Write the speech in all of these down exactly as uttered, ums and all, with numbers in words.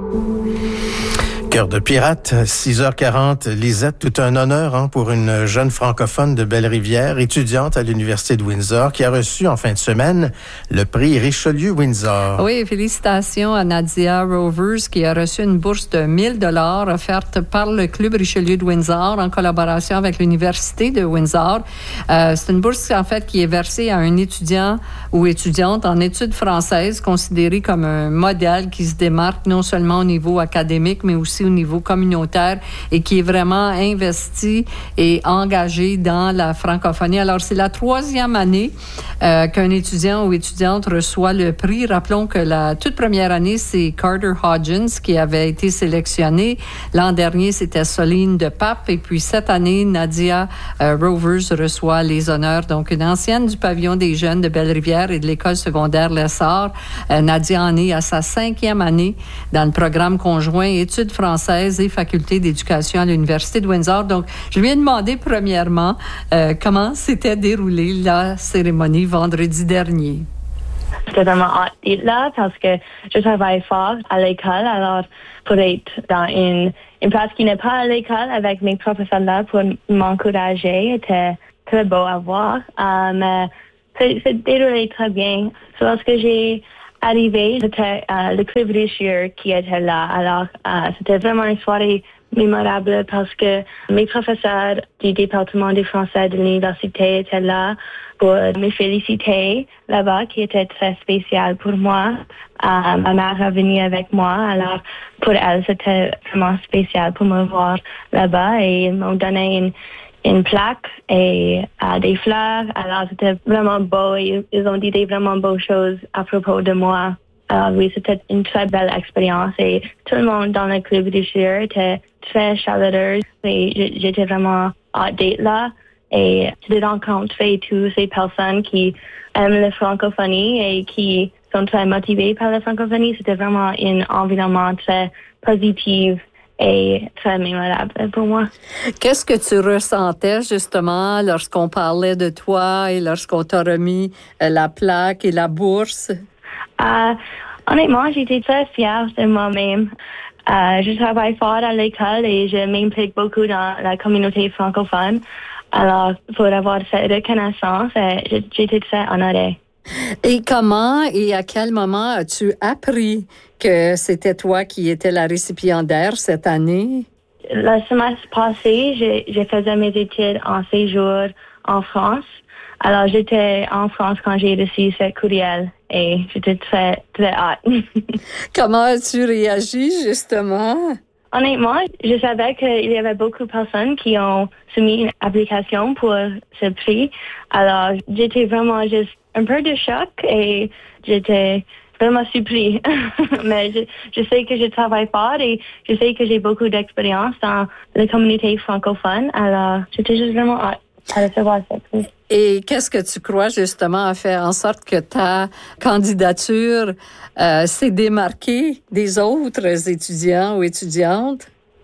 Cœur de pirate, six heures quarante. Lisette, tout un honneur hein, pour une jeune francophone de Belle-Rivière, étudiante à l'Université de Windsor, qui a reçu en fin de semaine le prix Richelieu-Windsor. Oui, félicitations à Nadia Rovers, qui a reçu une bourse de mille dollars offerte par le Club Richelieu de Windsor en collaboration avec l'Université de Windsor. Euh, c'est une bourse, en fait, qui est versée à un étudiant ou étudiante en études françaises, considéré comme un modèle qui se démarque non seulement au niveau académique, mais aussi au niveau communautaire et qui est vraiment investi et engagé dans la francophonie. Alors, c'est la troisième année euh, qu'un étudiant ou étudiante reçoit le prix. Rappelons que la toute première année, c'est Carter Hodgins qui avait été sélectionné. L'an dernier, c'était Soline de Pape. Et puis, cette année, Nadia euh, Rovers reçoit les honneurs. Donc, une ancienne du pavillon des jeunes de Belle-Rivière et de l'école secondaire Lessard. Euh, Nadia en est à sa cinquième année dans le programme conjoint études françaises et faculté d'éducation à l'Université de Windsor. Donc, je lui ai demandé premièrement euh, comment s'était déroulée la cérémonie vendredi dernier. C'était vraiment hâte d'être là parce que je travaille fort à l'école. Alors, pour être dans une, une place qui n'est pas à l'école avec mes professeurs là pour m'encourager était très beau à voir. Euh, mais c'est, c'est déroulé très bien. So, lorsque j'ai arrivé, c'était euh, le Club Richelieu qui était là. Alors, euh, c'était vraiment une soirée mémorable parce que mes professeurs du département du français de l'université étaient là pour me féliciter là-bas, qui était très spécial pour moi. Euh, ma mère est venue avec moi, alors pour elle, c'était vraiment spécial pour me voir là-bas et ils m'ont donné une une plaque et euh, des fleurs. Alors, c'était vraiment beau et ils ont dit des vraiment beaux choses à propos de moi. Alors, oui, c'était une très belle expérience et tout le monde dans le Club Richelieu était très chaleureux et j'étais vraiment hâte d'être là. Et j'ai rencontré toutes ces personnes qui aiment la francophonie et qui sont très motivées par la francophonie. C'était vraiment un environnement très positif et très mémorable pour moi. Qu'est-ce que tu ressentais justement lorsqu'on parlait de toi et lorsqu'on t'a remis la plaque et la bourse? Euh, honnêtement, j'étais très fière de moi-même. Euh, je travaille fort à l'école et je m'implique beaucoup dans la communauté francophone. Alors, pour avoir cette reconnaissance, j'étais très honorée. Et comment et à quel moment as-tu appris que c'était toi qui étais la récipiendaire cette année? Le semestre passé, j'ai, j'ai fait mes études en séjour en France. Alors, j'étais en France quand j'ai reçu ce courriel et j'étais très, très hâte. Comment as-tu réagi, justement? Honnêtement, je savais qu'il y avait beaucoup de personnes qui ont soumis une application pour ce prix. Alors, j'étais vraiment juste un peu de choc et j'étais vraiment surpris. Mais je, je sais que je travaille fort et je sais que j'ai beaucoup d'expérience dans la communauté francophone. Alors, j'étais juste vraiment hâte à recevoir ce prix. Et qu'est-ce que tu crois, justement, a fait en sorte que ta candidature euh, s'est démarquée des autres étudiants ou étudiantes?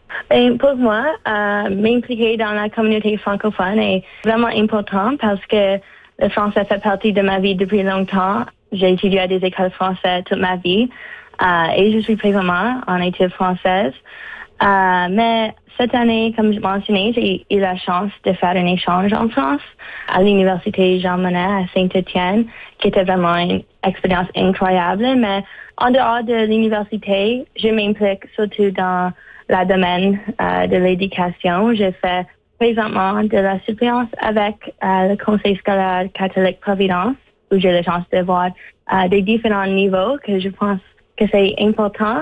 Et pour moi, euh, m'impliquer dans la communauté francophone est vraiment important parce que le français fait partie de ma vie depuis longtemps. J'ai étudié à des écoles françaises toute ma vie euh, et je suis présentement en études françaises. Euh, mais cette année, comme je mentionnais, j'ai eu la chance de faire un échange en France à l'université Jean Monnet à Saint-Étienne, qui était vraiment une expérience incroyable. Mais en dehors de l'université, je m'implique surtout dans le domaine euh, de l'éducation. Je fais présentement de la suppléance avec euh, le Conseil scolaire catholique Providence, où j'ai la chance de voir euh, des différents niveaux que je pense que c'est important.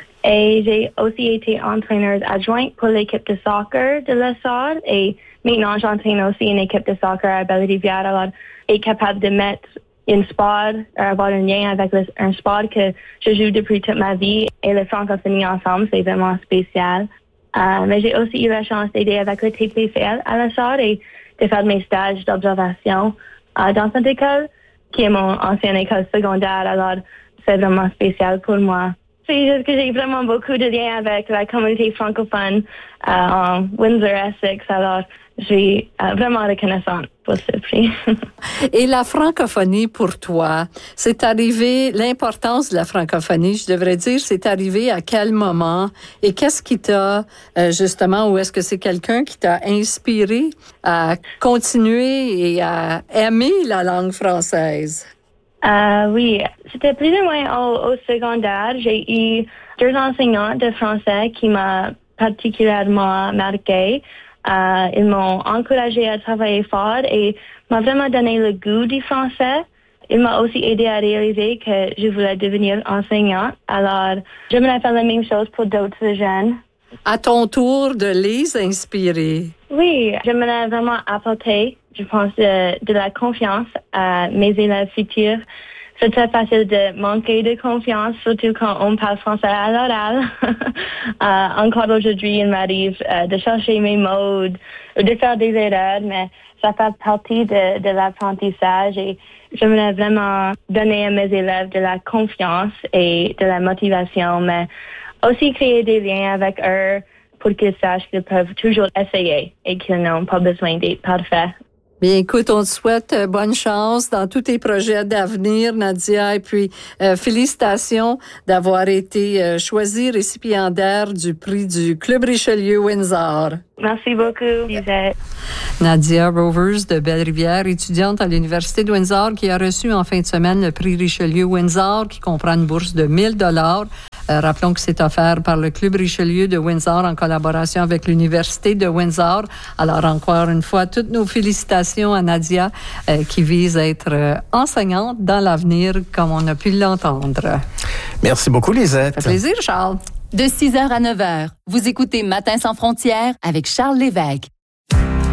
Et j'ai aussi été entraîneuse adjointe pour l'équipe de soccer de l'Essard. Et maintenant, j'entraîne aussi une équipe de soccer à Belle-Rivière. Alors, être capable de mettre un sport, avoir un lien avec le, un sport que je joue depuis toute ma vie et le francophonie ensemble, c'est vraiment spécial. Euh, mais j'ai aussi eu la chance d'aider avec le T P C L à l'Essard et de faire mes stages d'observation euh, dans cette école, qui est mon ancienne école secondaire. Alors, c'est vraiment spécial pour moi C'est juste que j'ai vraiment beaucoup de liens avec la communauté francophone euh, en Windsor-Essex, alors je suis euh, vraiment reconnaissante pour ce prix. Et la francophonie pour toi, c'est arrivé, l'importance de la francophonie, je devrais dire, c'est arrivé à quel moment et qu'est-ce qui t'a, euh, justement, ou est-ce que c'est quelqu'un qui t'a inspiré à continuer et à aimer la langue française? Euh, oui, c'était plus ou moins au, au secondaire. J'ai eu deux enseignants de français qui m'ont particulièrement marqué. Euh, ils m'ont encouragé à travailler fort et m'ont vraiment donné le goût du français. Il m'a aussi aidé à réaliser que je voulais devenir enseignante. Alors, j'aimerais faire la même chose pour d'autres jeunes. À ton tour de les inspirer. Oui, j'aimerais vraiment apporter, je pense, de, de la confiance à mes élèves futurs. C'est très facile de manquer de confiance, surtout quand on parle français à l'oral. euh, encore aujourd'hui, il m'arrive euh, de chercher mes mots ou de faire des erreurs, mais ça fait partie de, de l'apprentissage et j'aimerais vraiment donner à mes élèves de la confiance et de la motivation, mais aussi créer des liens avec eux pour qu'ils sachent qu'ils peuvent toujours essayer et qu'ils n'ont pas besoin d'être parfaits. Bien, écoute, on te souhaite bonne chance dans tous tes projets d'avenir, Nadia, et puis euh, félicitations d'avoir été euh, choisie récipiendaire du prix du Club Richelieu Windsor. Merci beaucoup, Lisette. Nadia Rovers de Belle-Rivière, étudiante à l'Université de Windsor, qui a reçu en fin de semaine le prix Richelieu Windsor, qui comprend une bourse de mille dollars. Euh, rappelons que c'est offert par le Club Richelieu de Windsor en collaboration avec l'Université de Windsor. Alors, encore une fois, toutes nos félicitations à Nadia, euh, qui vise à être euh, enseignante dans l'avenir, comme on a pu l'entendre. Merci beaucoup, Lisette. Ça fait plaisir, Charles. De six heures à neuf heures, vous écoutez Matin sans frontières avec Charles Lévesque.